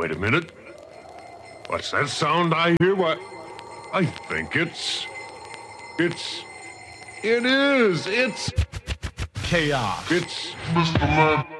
Wait a minute. What's that sound I hear? What? I think it is. It's chaos. It's Mr. Lab.